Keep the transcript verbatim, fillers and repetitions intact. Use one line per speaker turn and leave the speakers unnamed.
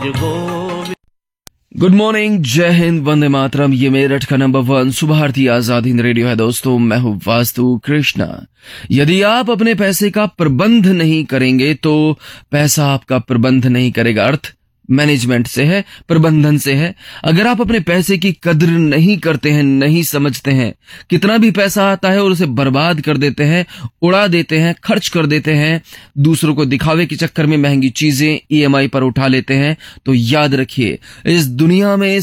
Good morning, जय हिंद, वंदे मातरम। ये मेरठ का number one Subharti Azad Hind radio है। दोस्तों, मैं हूँ वास्तु कृष्णा। यदि आप अपने पैसे का प्रबंध नहीं करेंगे तो पैसा आपका प्रबंध नहीं करेगा। अर्थ मैनेजमेंट से है, प्रबंधन से है। अगर आप अपने पैसे की कद्र नहीं करते हैं, नहीं समझते हैं, कितना भी पैसा आता है और उसे बर्बाद कर देते हैं, उड़ा देते हैं, खर्च कर देते हैं, दूसरों को दिखावे के चक्कर में महंगी चीजें ईएमआई पर उठा लेते हैं, तो याद रखिए, इस दुनिया में